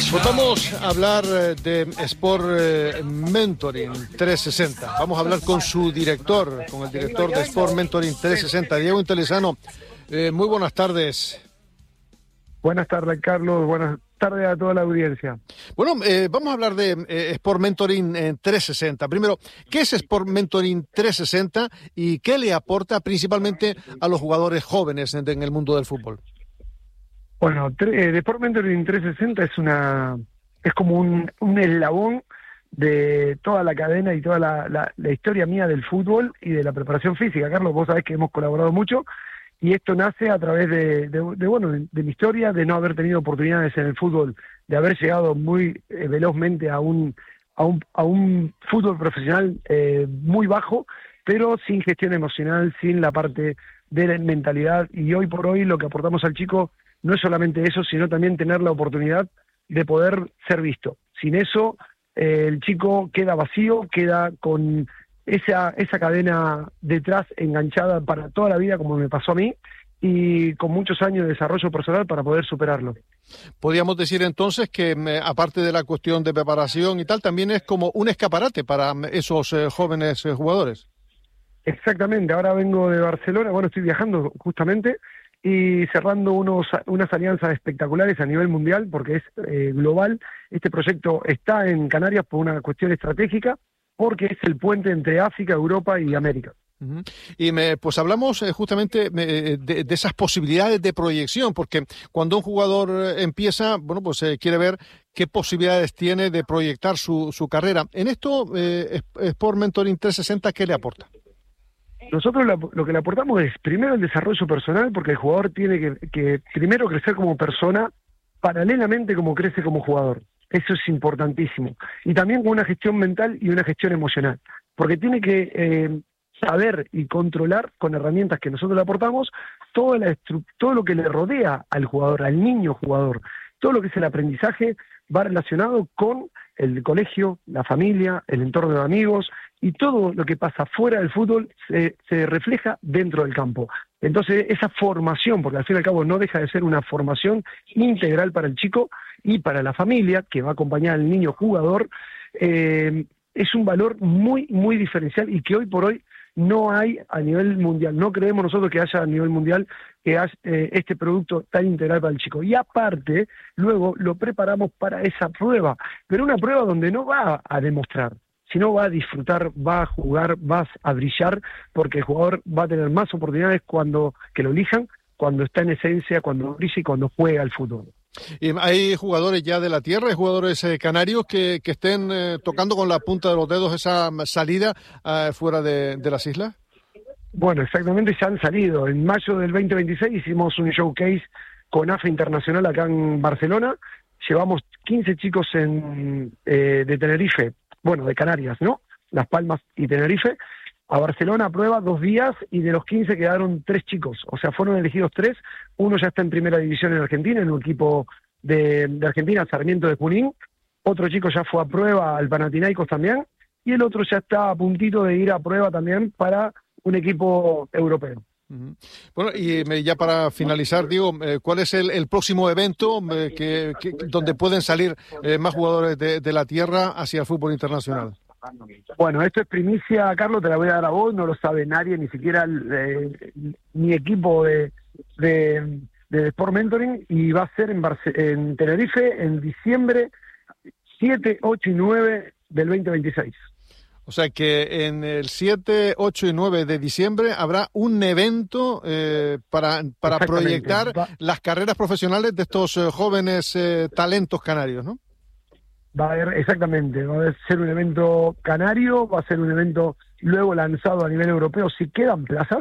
Pues vamos a hablar de Sport Mentoring 360. Vamos a hablar con su director, con el director de Sport Mentoring 360, Diego Intelesano. Muy buenas tardes. Buenas tardes, Carlos. Buenas tardes a toda la audiencia. Bueno, vamos a hablar de Sport Mentoring 360. Primero, ¿qué es Sport Mentoring 360 y qué le aporta principalmente a los jugadores jóvenes en el mundo del fútbol? Bueno, Sport Mentoring 360 es como un eslabón de toda la cadena y toda la historia mía del fútbol y de la preparación física. Carlos, vos sabés que hemos colaborado mucho y esto nace a través de mi historia, de no haber tenido oportunidades en el fútbol, de haber llegado muy velozmente a un fútbol profesional muy bajo, pero sin gestión emocional, sin la parte de la mentalidad. Y hoy por hoy lo que aportamos al chico no es solamente eso, sino también tener la oportunidad de poder ser visto. Sin eso, el chico queda vacío, queda con esa cadena detrás enganchada para toda la vida, como me pasó a mí, y con muchos años de desarrollo personal para poder superarlo. Podríamos decir entonces que, aparte de la cuestión de preparación y tal, también es como un escaparate para esos jóvenes jugadores. Exactamente, ahora vengo de Barcelona, bueno, estoy viajando justamente, y cerrando unas alianzas espectaculares a nivel mundial, porque es global. Este proyecto está en Canarias por una cuestión estratégica, porque es el puente entre África, Europa y América. Uh-huh. Y pues hablamos justamente de esas posibilidades de proyección, porque cuando un jugador empieza, bueno, pues quiere ver qué posibilidades tiene de proyectar su carrera. En esto, Sport Mentoring 360, ¿qué le aporta? Nosotros lo que le aportamos es primero el desarrollo personal, porque el jugador tiene que primero crecer como persona, paralelamente como crece como jugador. Eso es importantísimo. Y también con una gestión mental y una gestión emocional, porque tiene que saber y controlar con herramientas que nosotros le aportamos todo lo que le rodea al jugador, al niño jugador. Todo lo que es el aprendizaje va relacionado con el colegio, la familia, el entorno de amigos, y todo lo que pasa fuera del fútbol se refleja dentro del campo. Entonces, esa formación, porque al fin y al cabo no deja de ser una formación integral para el chico y para la familia, que va a acompañar al niño jugador, es un valor muy, muy diferencial y que hoy por hoy no hay a nivel mundial. No creemos nosotros que haya a nivel mundial que haya este producto tan integral para el chico. Y aparte, luego lo preparamos para esa prueba, pero una prueba donde no va a demostrar, sino va a disfrutar, va a jugar, va a brillar, porque el jugador va a tener más oportunidades que lo elijan, cuando está en esencia, cuando brilla y cuando juega al fútbol. ¿Y hay jugadores ya de la tierra, hay jugadores canarios que estén tocando con la punta de los dedos esa salida fuera de las islas? Bueno, exactamente, ya han salido. En mayo del 2026 hicimos un showcase con AFA Internacional acá en Barcelona. Llevamos 15 chicos de Tenerife, bueno, de Canarias, ¿no? Las Palmas y Tenerife, a Barcelona a prueba 2 días, y de los 15 quedaron 3 chicos, o sea, fueron elegidos 3, uno ya está en primera división en Argentina, en un equipo de Argentina, Sarmiento de Junín, otro chico ya fue a prueba al Panathinaikos también, y el otro ya está a puntito de ir a prueba también para un equipo europeo. Uh-huh. Bueno, y ya para finalizar, Diego, ¿cuál es el próximo evento donde pueden salir más jugadores de la tierra hacia el fútbol internacional? Bueno, esto es primicia, Carlos, te la voy a dar a vos, no lo sabe nadie, ni siquiera mi equipo de Sport Mentoring, y va a ser en Tenerife en diciembre 7, 8 y 9 del 2026. O sea que en el 7, 8 y 9 de diciembre habrá un evento para proyectar las carreras profesionales de estos jóvenes talentos canarios, ¿no? Va a haber, exactamente, va a ser un evento canario, va a ser un evento luego lanzado a nivel europeo, si quedan plazas,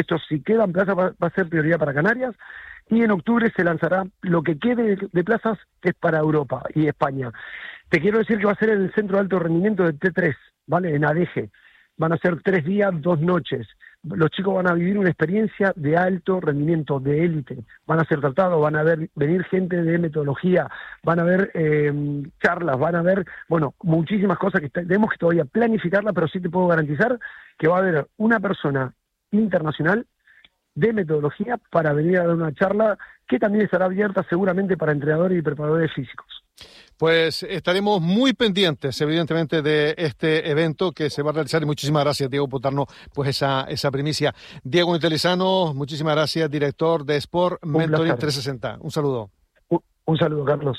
va a ser prioridad para Canarias, y en octubre se lanzará lo que quede de plazas, que es para Europa y España. Te quiero decir que va a ser en el Centro de Alto Rendimiento de T3, ¿vale? En ADG. Van a ser 3 días, 2 noches. Los chicos van a vivir una experiencia de alto rendimiento, de élite. Van a ser tratados, van a venir gente de metodología, van a ver charlas, van a ver, bueno, muchísimas cosas que tenemos que todavía planificarla, pero sí te puedo garantizar que va a haber una persona internacional de metodología para venir a dar una charla que también estará abierta seguramente para entrenadores y preparadores físicos. Pues estaremos muy pendientes, evidentemente, de este evento que se va a realizar y muchísimas gracias, Diego, por darnos pues esa primicia. Diego Intelizano, muchísimas gracias, director de Sport Mentoring 360. Un saludo. Un saludo, Carlos.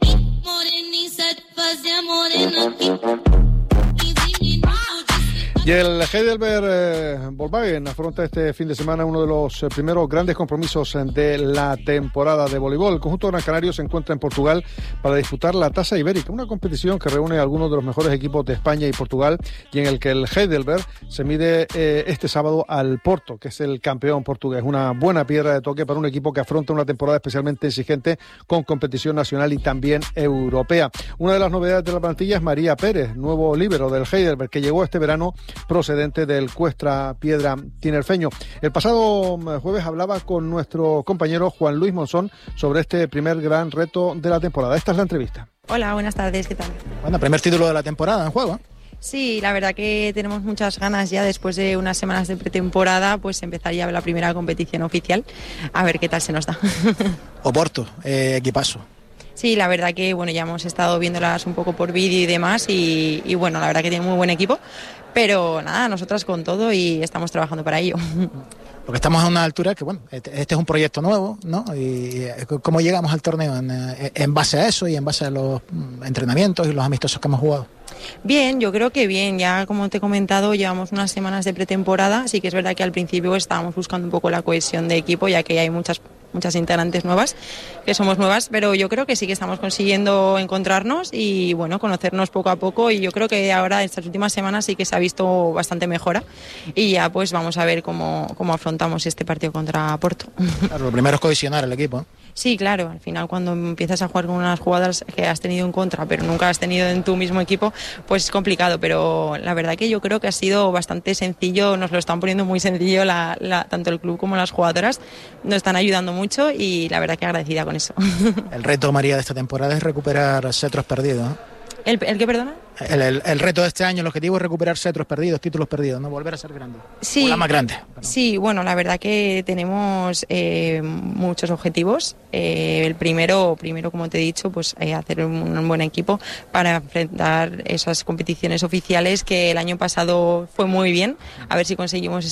Y el Heidelberg Volkswagen afronta este fin de semana uno de los primeros grandes compromisos de la temporada de voleibol. El conjunto Gran Canario se encuentra en Portugal para disputar la Taça Ibérica, una competición que reúne a algunos de los mejores equipos de España y Portugal y en el que el Heidelberg se mide este sábado al Porto, que es el campeón portugués. Una buena piedra de toque para un equipo que afronta una temporada especialmente exigente con competición nacional y también europea. Una de las novedades de la plantilla es María Pérez, nuevo líbero del Heidelberg, que llegó este verano procedente del Cuestra Piedra tinerfeño. El pasado jueves hablaba con nuestro compañero Juan Luis Monzón sobre este primer gran reto de la temporada. Esta es la entrevista. Hola, buenas tardes, ¿qué tal? Bueno, primer título de la temporada en juego, ¿eh? Sí, la verdad que tenemos muchas ganas ya después de unas semanas de pretemporada, pues empezar ya la primera competición oficial, a ver qué tal se nos da. Oporto, equipazo. Sí, la verdad que bueno, ya hemos estado viéndolas un poco por vídeo y demás y bueno, la verdad que tiene muy buen equipo, pero nada, nosotras con todo y estamos trabajando para ello. Porque estamos a una altura que, bueno, este es un proyecto nuevo, ¿no? Y ¿cómo llegamos al torneo? En base a eso y en base a los entrenamientos y los amistosos que hemos jugado. Bien, yo creo que bien, ya como te he comentado, llevamos unas semanas de pretemporada, sí que es verdad que al principio estábamos buscando un poco la cohesión de equipo, ya que hay muchas integrantes nuevas, que somos nuevas, pero yo creo que sí que estamos consiguiendo encontrarnos y bueno, conocernos poco a poco, y yo creo que ahora estas últimas semanas sí que se ha visto bastante mejora y ya pues vamos a ver cómo afrontamos este partido contra Porto. Claro, lo primero es cohesionar el equipo, ¿eh? Sí, claro, al final cuando empiezas a jugar con unas jugadoras que has tenido en contra pero nunca has tenido en tu mismo equipo, pues es complicado, pero la verdad que yo creo que ha sido bastante sencillo, nos lo están poniendo muy sencillo tanto el club como las jugadoras, nos están ayudando mucho y la verdad que agradecida con eso. El reto, María, de esta temporada es recuperar cetros perdidos, ¿eh? ¿El qué, perdona? El reto de este año, el objetivo es recuperar cetros perdidos, títulos perdidos, no volver a ser grande. Sí, o la más grande. Perdón. Sí, bueno, la verdad que tenemos muchos objetivos. El primero, como te he dicho, pues hacer un buen equipo para enfrentar esas competiciones oficiales que el año pasado fue muy bien. A ver si conseguimos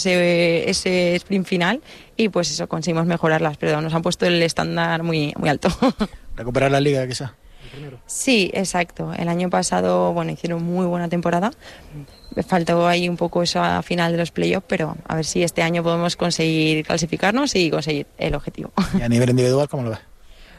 ese sprint final y pues eso, conseguimos mejorarlas, pero nos han puesto el estándar muy, muy alto. Recuperar la liga, quizás. Sí, exacto. El año pasado, bueno, hicieron muy buena temporada. Faltó ahí un poco eso a final de los playoffs, pero a ver si este año podemos conseguir clasificarnos y conseguir el objetivo. ¿Y a nivel individual cómo lo ves?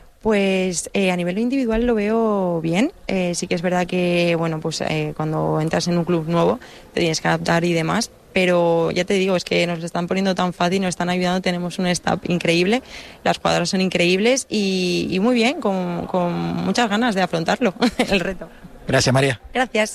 Pues a nivel individual lo veo bien. Sí que es verdad que, bueno, pues cuando entras en un club nuevo te tienes que adaptar y demás. Pero ya te digo, es que nos lo están poniendo tan fácil, nos están ayudando, tenemos un staff increíble, las jugadoras son increíbles y muy bien, con muchas ganas de afrontarlo, el reto. Gracias, María. Gracias.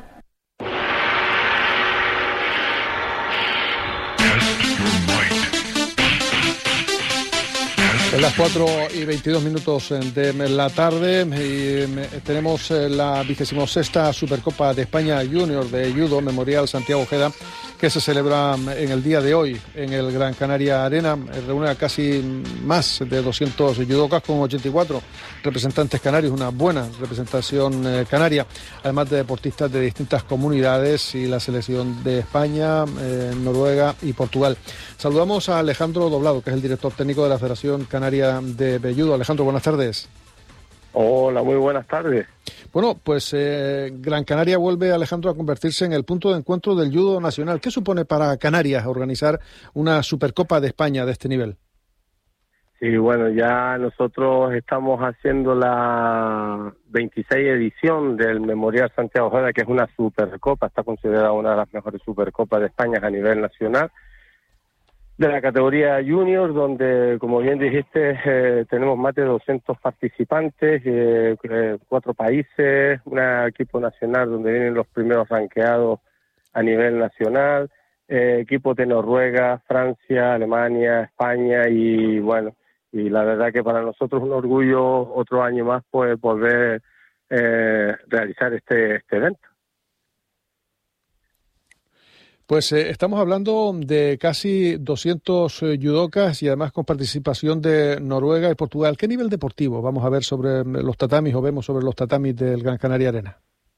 Son las 4:22 de la tarde y tenemos la 26ª Supercopa de España Junior de Judo Memorial Santiago Ojeda, que se celebra en el día de hoy en el Gran Canaria Arena. Reúne a casi más de 200 judocas con 84 representantes canarios, una buena representación canaria, además de deportistas de distintas comunidades y la selección de España, Noruega y Portugal. Saludamos a Alejandro Doblado, que es el director técnico de la Federación Canaria de Judo. Alejandro, buenas tardes. Hola, muy buenas tardes. Bueno, pues Gran Canaria vuelve, Alejandro, a convertirse en el punto de encuentro del judo nacional. ¿Qué supone para Canarias organizar una Supercopa de España de este nivel? Sí, bueno, ya nosotros estamos haciendo la 26 edición del Memorial Santiago Ojeda, que es una Supercopa, está considerada una de las mejores Supercopas de España a nivel nacional, de la categoría Junior, donde, como bien dijiste, tenemos más de 200 participantes, 4 países, un equipo nacional donde vienen los primeros ranqueados a nivel nacional, equipos de Noruega, Francia, Alemania, España y bueno, y la verdad que para nosotros es un orgullo otro año más pues poder realizar este evento. Pues estamos hablando de casi 200 judocas y además con participación de Noruega y Portugal. ¿Qué nivel deportivo vamos a ver sobre los vemos sobre los tatamis del Gran Canaria Arena?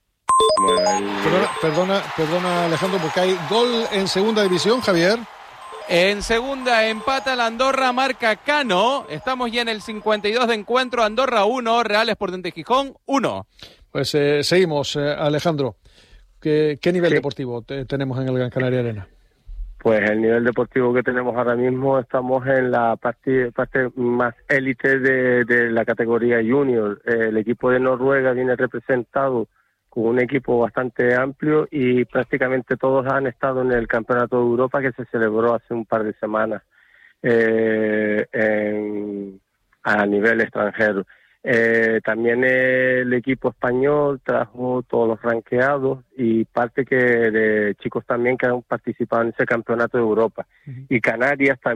Perdona Alejandro, porque hay gol en segunda división, Javier. En segunda empata la Andorra, marca Cano. Estamos ya en el 52 de encuentro. Andorra 1, Real Sporting de Gijón 1. Pues seguimos, Alejandro. ¿Qué nivel deportivo tenemos en el Gran Canaria Arena? Pues el nivel deportivo que tenemos ahora mismo, estamos en la parte más élite de la categoría junior. El equipo de Noruega viene representado con un equipo bastante amplio y prácticamente todos han estado en el Campeonato de Europa que se celebró hace un par de semanas a nivel extranjero. También el equipo español trajo todos los ranqueados y parte de chicos también que han participado en ese Campeonato de Europa. Y Canarias también